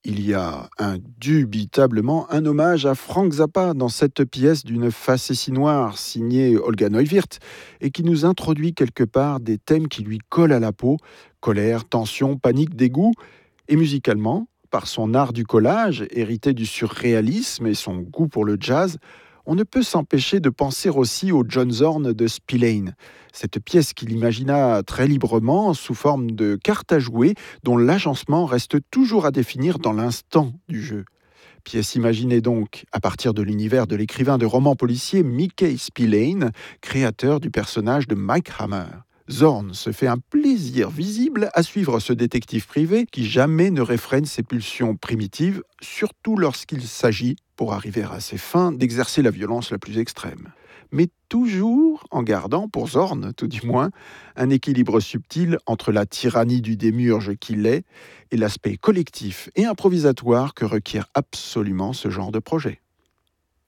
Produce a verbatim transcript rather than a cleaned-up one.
Il y a indubitablement un hommage à Frank Zappa dans cette pièce d'une facétie noire signée Olga Neuwirth et qui nous introduit quelque part des thèmes qui lui collent à la peau, colère, tension, panique, dégoût, et musicalement, par son art du collage, hérité du surréalisme et son goût pour le jazz, on ne peut s'empêcher de penser aussi au John Zorn de Spillane, cette pièce qu'il imagina très librement sous forme de carte à jouer dont l'agencement reste toujours à définir dans l'instant du jeu. Pièce imaginée donc à partir de l'univers de l'écrivain de romans policiers Mickey Spillane, créateur du personnage de Mike Hammer. Zorn se fait un plaisir visible à suivre ce détective privé qui jamais ne réfrène ses pulsions primitives, surtout lorsqu'il s'agit, pour arriver à ses fins, d'exercer la violence la plus extrême. Mais toujours en gardant, pour Zorn tout du moins, un équilibre subtil entre la tyrannie du démiurge qu'il est et l'aspect collectif et improvisatoire que requiert absolument ce genre de projet.